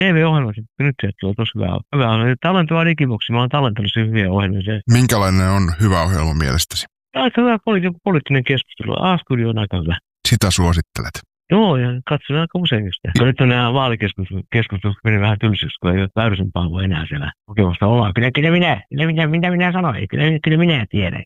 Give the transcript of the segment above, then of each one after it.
TV-ohjelma nyt se tuo tosi hyvä. Hyvä on. Talentuva digiboksi. Mä oon talentanut hyviä ohjelmia. Minkälainen on hyvä ohjelma mielestäsi? Aika hyvä poliittinen keskustelu. A-studio on aika hyvä. Sitä suosittelet. Joo, ja katson aika usein sitä. Nyt on nämä vaalikeskustelut meni vähän tylsiksi, kun ei ole Väyrysen Paavo enää siellä kokemasta ollaan. Mitä minä sanoin? Kyllä minä tiedän.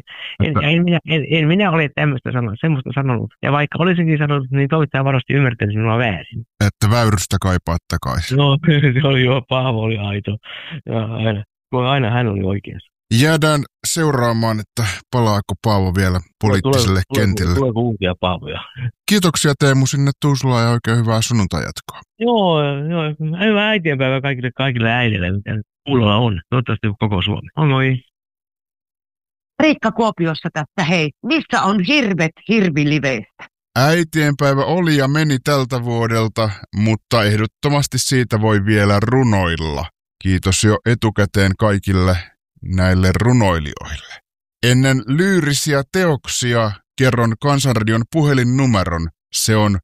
En minä ole semmoista sanonut. Ja vaikka olisinkin sanonut, niin toimittaja varmasti ymmärtäisi minua väärin. Että Väyrystä kaipaat takaisin. No, se oli jo, Paavo oli aito. Ja aina hän oli oikeassa. Jäädään seuraamaan, että palaako Paavo vielä poliittiselle kentille. Tuleeko uusia Paavoja? Kiitoksia Teemu sinne Tuusulaan ja oikein hyvää sunnuntai-jatkoa. Joo, hyvää äitienpäivää kaikille äidille, mitä kuulolla on. Toivottavasti koko Suomi. Moi. Riikka Kuopiossa tästä, hei. Missä on hirvet hirviliveistä? Äitienpäivä oli ja meni tältä vuodelta, mutta ehdottomasti siitä voi vielä runoilla. Kiitos jo etukäteen kaikille näille runoilijoille. Ennen lyyrisiä teoksia kerron Kansanradion puhelinnumeron. Se on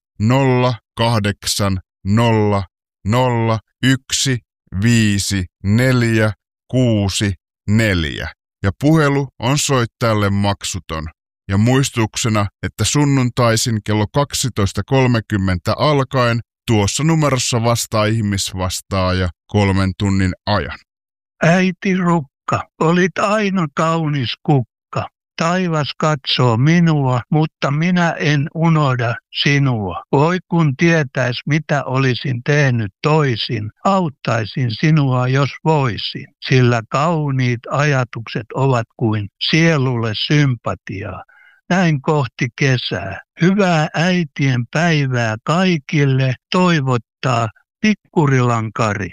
0800155464 ja puhelu on soittajalle maksuton. Ja muistuksena, että sunnuntaisin kello 12.30 alkaen tuossa numerossa vastaa ihmisvastaaja 3 tunnin ajan. Äiti Rukka, olit aina kaunis kukka. Taivas katsoo minua, mutta minä en unohda sinua. Voi kun tietäis, mitä olisin tehnyt toisin, auttaisin sinua, jos voisin. Sillä kauniit ajatukset ovat kuin sielulle sympatiaa. Näin kohti kesää. Hyvää äitien päivää kaikille, toivottaa Pikkurilan Kari.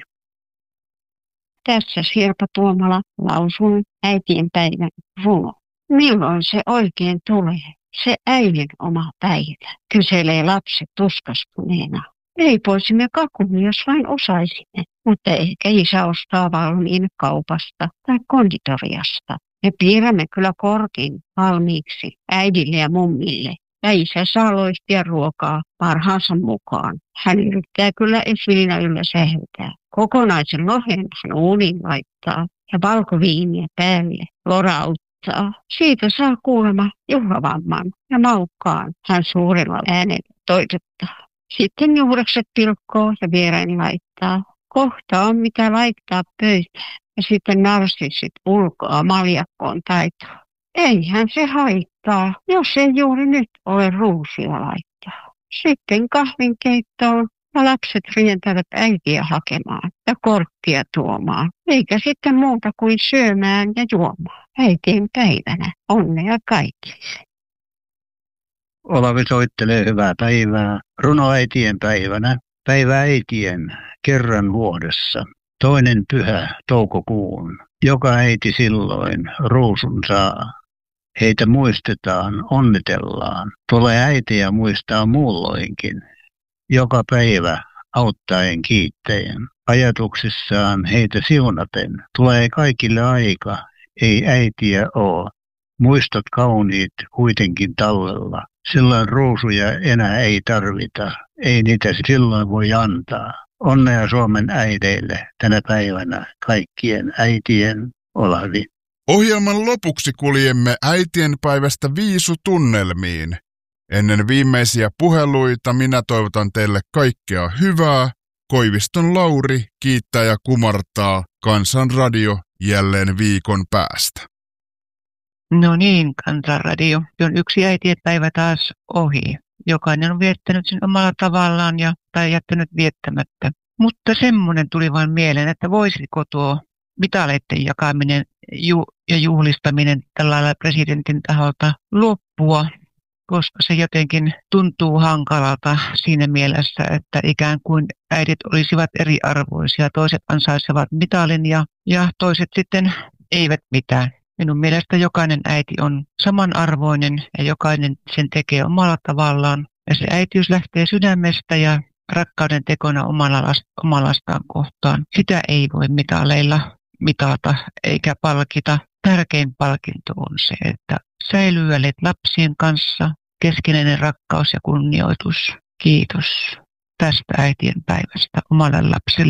Tässä Sirpa Tuomala lausun äitienpäivän runo. Milloin se oikein tulee? Se äidin oma päivä, kyselee lapset tuskastuneena. Leipoisimme kakun, jos vain osaisimme, mutta ehkä isä ostaa valmiin kaupasta tai konditoriasta. Me piirrämme kyllä korkin valmiiksi äidille ja mummille, ja isä saa loistia ruokaa parhaansa mukaan. Hän yrittää kyllä esiliina yllä sähyltää. Kokonaisen lohen hän uuniin laittaa ja valkoviiniä päälle lorauttaa. Siitä saa kuulemma juhlavamman ja maukkaan hän suurella äänellä toitottaa. Sitten juurekset pilkkoo ja vierain laittaa. Kohta on mitä laittaa pöytään ja sitten narsissit ulkoa maljakkoon taitoa. Eihän se haittaa, jos ei juuri nyt ole ruusia laittaa. Sitten kahvinkeittoon ja lapset rientävät äitiä hakemaan ja korkkia tuomaan. Eikä sitten muuta kuin syömään ja juomaan. Äitien päivänä onnea kaikille. Olavi soittelee hyvää päivää. Runoäitien päivänä. Päivä äitien kerran vuodessa. 2. pyhä toukokuun. Joka äiti silloin ruusun saa. Heitä muistetaan, onnitellaan. Tulee äitiä muistaa muulloinkin. Joka päivä auttaen kiittäen. Ajatuksissaan heitä siunaten. Tulee kaikille aika, ei äitiä oo. Muistot kauniit kuitenkin tallella. Silloin ruusuja enää ei tarvita. Ei niitä silloin voi antaa. Onnea Suomen äideille tänä päivänä kaikkien äitien Olavi. Ohjelman lopuksi kuljemme äitienpäivästä viisutunnelmiin. Ennen viimeisiä puheluita minä toivotan teille kaikkea hyvää. Koiviston Lauri kiittää ja kumartaa. Kansanradio jälleen viikon päästä. No niin, Kansanradio. On yksi äitienpäivä taas ohi. Jokainen on viettänyt sen omalla tavallaan tai jättänyt viettämättä. Mutta semmoinen tuli vain mieleen, että voisiko tuo mitaleiden jakaminen ja juhlistaminen tällä presidentin taholta loppua, koska se jotenkin tuntuu hankalalta siinä mielessä, että ikään kuin äidit olisivat eriarvoisia. Toiset ansaitsevat mitalin ja toiset sitten eivät mitään. Minun mielestä jokainen äiti on samanarvoinen ja jokainen sen tekee omalla tavallaan. Ja se äitiys lähtee sydämestä ja rakkauden tekona omalla lastaan kohtaan. Sitä ei voi mitaleilla mitata eikä palkita. Tärkein palkinto on se, että säilyy lapsien kanssa keskinäinen rakkaus ja kunnioitus. Kiitos. tästä äitien päivästä omalle lapselle?